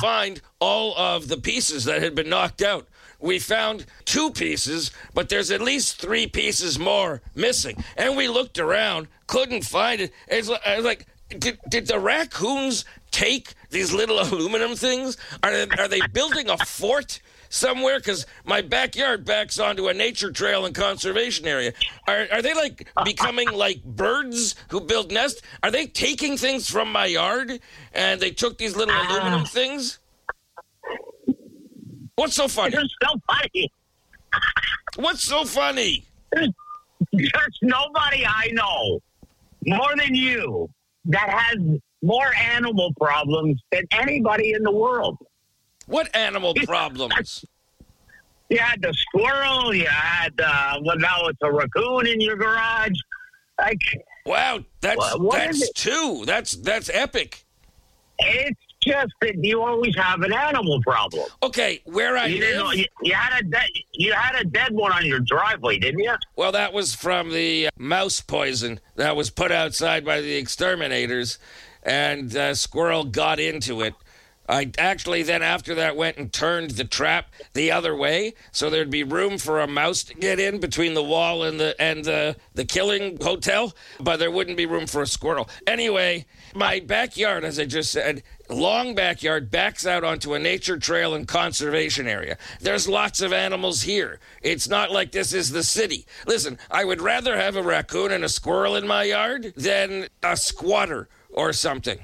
find all of the pieces that had been knocked out. We found 2 pieces, but there's at least 3 pieces more missing. And we looked around, couldn't find it. I was like, did the raccoons take these little aluminum things? Are they building a fort somewhere? Because my backyard backs onto a nature trail and conservation area. Are they like becoming like birds who build nests? Are they taking things from my yard and they took these little aluminum things? What's so funny? It's so funny. What's so funny? There's nobody I know more than you that has more animal problems than anybody in the world. What animal problems? You had the squirrel. You had now it's a raccoon in your garage. Like, wow, that's is 2. That's epic. It's just that you always have an animal problem. Okay, where I You didn't know, live. you had a dead one on your driveway, didn't you? Well, that was from the mouse poison that was put outside by the exterminators, and a squirrel got into it. I actually then after that went and turned the trap the other way, so there'd be room for a mouse to get in between the wall and the killing hotel, but there wouldn't be room for a squirrel. Anyway, my backyard, as I just said, long backyard, backs out onto a nature trail and conservation area. There's lots of animals here. It's not like this is the city. Listen, I would rather have a raccoon and a squirrel in my yard than a squatter or something.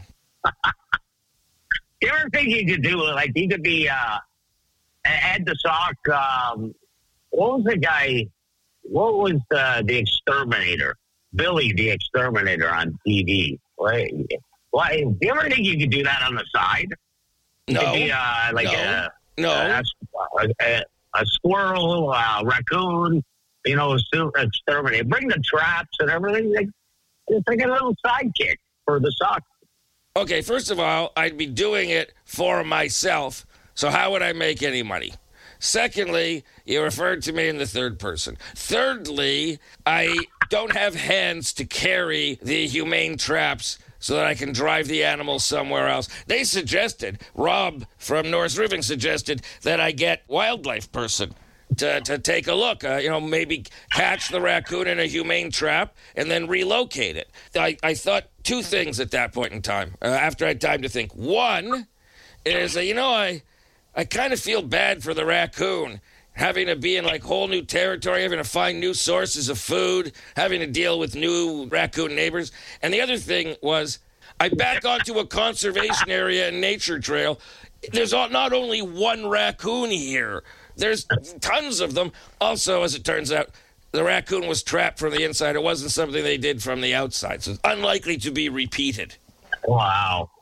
You ever think you could do like you could be Ed the Sock? What was the guy? What was the exterminator? Billy the Exterminator on TV. Why? Do you ever think you could do that on the side? No. Maybe, No. A squirrel, a raccoon. Exterminator. Bring the traps and everything. It's like a little sidekick for the Sock. Okay, first of all, I'd be doing it for myself, so how would I make any money? Secondly, you referred to me in the third person. Thirdly, I don't have hands to carry the humane traps so that I can drive the animals somewhere else. They suggested, Rob from Norris Roofing suggested that I get wildlife person to take a look, maybe catch the raccoon in a humane trap and then relocate it. I thought 2 things at that point in time, after I had time to think. One is, I kind of feel bad for the raccoon, having to be in like whole new territory, having to find new sources of food, having to deal with new raccoon neighbors. And the other thing was, I back onto a conservation area and nature trail. There's not only one raccoon here. There's tons of them. Also, as it turns out, the raccoon was trapped from the inside. It wasn't something they did from the outside, so it's unlikely to be repeated. Wow.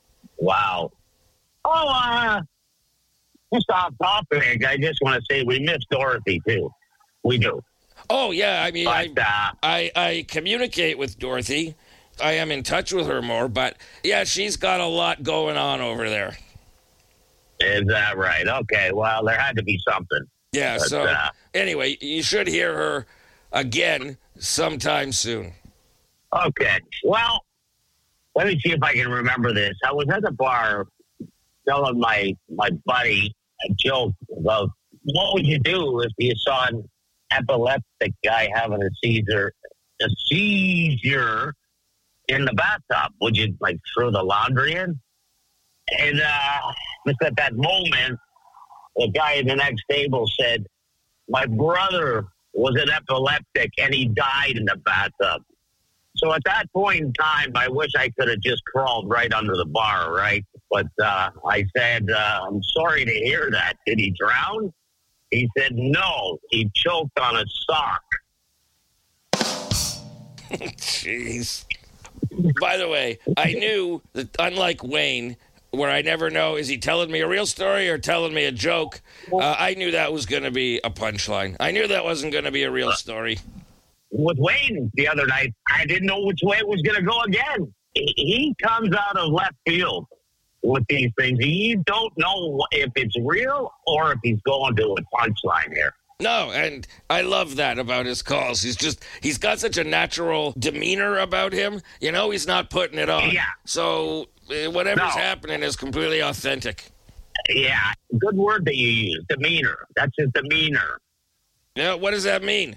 Oh, just off topic, I just want to say we miss Dorothy, too. We do. Oh, yeah. I mean, But, I communicate with Dorothy. I am in touch with her more, but, yeah, she's got a lot going on over there. Is that right? Okay, well, there had to be something. Yeah, But, so anyway, you should hear her again sometime soon. Okay, well, let me see if I can remember this. I was at the bar telling my buddy a joke about what would you do if you saw an epileptic guy having a seizure in the bathtub? Would you, like, throw the laundry in? And just at that moment, the guy in the next table said, my brother was an epileptic and he died in the bathtub. So at that point in time, I wish I could have just crawled right under the bar, right? But I said, I'm sorry to hear that. Did he drown? He said, no, he choked on a sock. Jeez. By the way, I knew that unlike Wayne, where I never know, is he telling me a real story or telling me a joke? I knew that was going to be a punchline. I knew that wasn't going to be a real story. With Wayne the other night, I didn't know which way it was going to go again. He comes out of left field with these things. You don't know if it's real or if he's going to a punchline here. No, and I love that about his calls. He's got such a natural demeanor about him. You know, he's not putting it on. Yeah. So whatever's happening is completely authentic. Yeah, good word that you use. Demeanor. That's his demeanor. Yeah, what does that mean?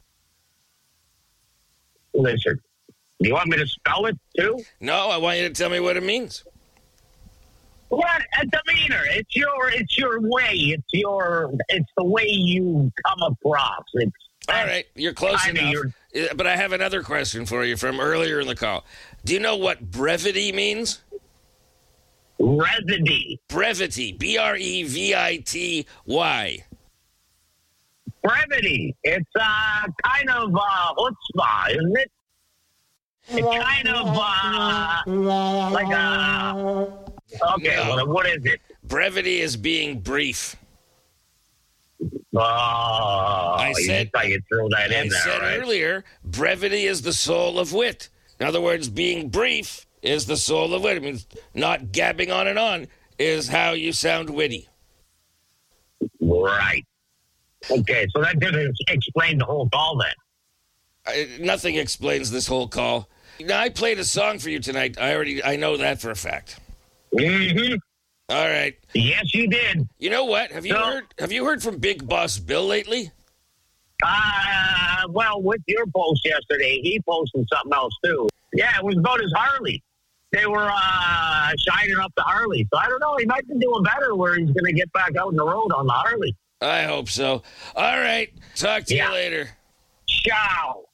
Listen, do you want me to spell it too? No, I want you to tell me what it means. What a demeanor! It's your way. It's the way you come across. All right, you're close enough. But I have another question for you from earlier in the call. Do you know what brevity means? Brevity. Brevity. Brevity. Brevity. It's kind of chutzpah, isn't it? It's kind of like a... Okay, No. well, what is it? Brevity is being brief. Oh, I you said- just thought you'd throw that I in there, said right? earlier, brevity is the soul of wit. In other words, being brief is the soul of wit. It means not gabbing on and on is how you sound witty. Right. Okay, so that didn't explain the whole call then. Nothing explains this whole call. Now, I played a song for you tonight. I know that for a fact. Mm-hmm. All right. Yes, you did. You know what? Have you No. heard from Big Boss Bill lately? Well, with your post yesterday, he posted something else too. Yeah, it was about his Harley. They were shining up the Harley. So I don't know. He might be doing better where he's going to get back out on the road on the Harley. I hope so. All right. Talk to you later. Ciao.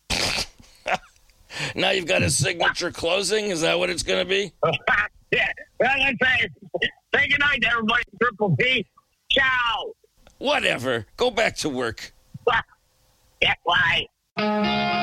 Now you've got a signature closing. Is that what it's going to be? Yeah. Well, let's say good night to everybody. Triple P. Ciao. Whatever. Go back to work. Yeah, bye.